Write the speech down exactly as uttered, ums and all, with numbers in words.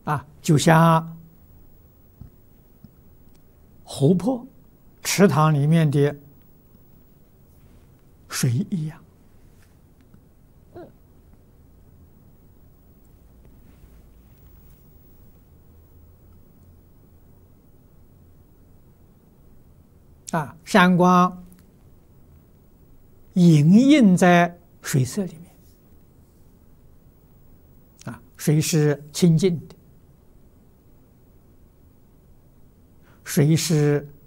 啊，就像湖泊、池塘里面的水一样。啊，闪光影印在水色里面。啊，水是清净的，水是